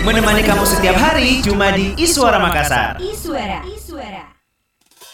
Menemani kamu setiap hari cuma di Iswara Makassar. Iswara.